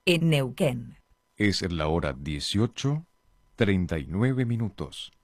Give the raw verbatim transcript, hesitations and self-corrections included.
en Neuquén. Es la hora dieciocho, treinta y nueve minutos.